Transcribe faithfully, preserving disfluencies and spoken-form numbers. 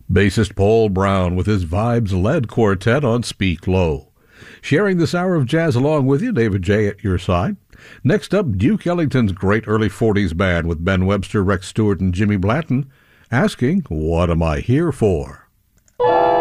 Bassist Paul Brown with his vibes-led quartet on Speak Low. Sharing this hour of jazz along with you, David J. at your side. Next up, Duke Ellington's great early forties band with Ben Webster, Rex Stewart, and Jimmy Blanton, asking, "What am I here for?"